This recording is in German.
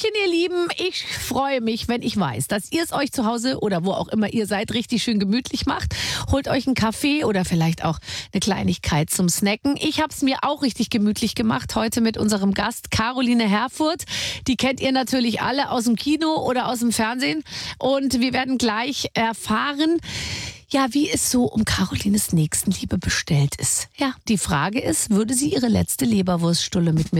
Hallöchen, ihr Lieben. Ich freue mich, wenn ich weiß, dass ihr es euch zu Hause oder wo auch immer ihr seid, richtig schön gemütlich macht. Holt euch einen Kaffee oder vielleicht auch eine Kleinigkeit zum Snacken. Ich habe es mir auch richtig gemütlich gemacht heute mit unserem Gast Caroline Herfurth. Die kennt ihr natürlich alle aus dem Kino oder aus dem Fernsehen. Und wir werden gleich erfahren, ja, wie es so um Carolines Nächstenliebe bestellt ist. Ja, die Frage ist, würde sie ihre letzte Leberwurststulle mit mir